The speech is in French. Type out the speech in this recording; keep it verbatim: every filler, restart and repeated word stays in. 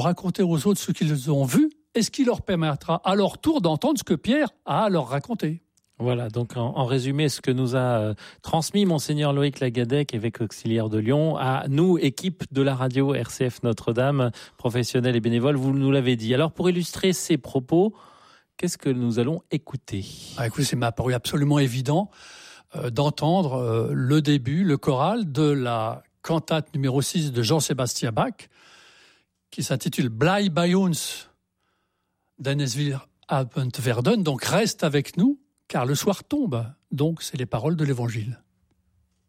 pour raconter aux autres ce qu'ils ont vu et ce qui leur permettra à leur tour d'entendre ce que Pierre a à leur raconter. Voilà, donc en, en résumé, ce que nous a euh, transmis Monseigneur Loïc Lagadec, évêque auxiliaire de Lyon, à nous, équipe de la radio R C F Notre-Dame, professionnels et bénévoles, vous nous l'avez dit. Alors pour illustrer ces propos, qu'est-ce que nous allons écouter ? Ah, écoutez, ça m'a paru absolument évident euh, d'entendre euh, le début, le choral de la cantate numéro six de Jean-Sébastien Bach, qui s'intitule Bleib bei uns, denn es wird Abend werden, donc reste avec nous, car le soir tombe. Donc, c'est les paroles de l'Évangile.